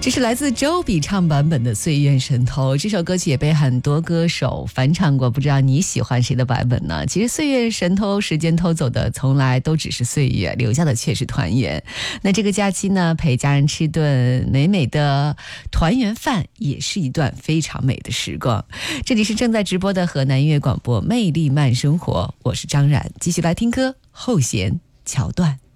这是来自周笔畅版本的《岁月神偷》，这首歌曲也被很多歌手翻唱过，不知道你喜欢谁的版本呢？其实《岁月神偷》，时间偷走的从来都只是岁月，留下的却是团圆。那这个假期呢，陪家人吃顿美美的团圆饭，也是一段非常美的时光。这里是正在直播的河南音乐广播《魅力慢生活》，我是张冉，继续来听歌后弦桥段。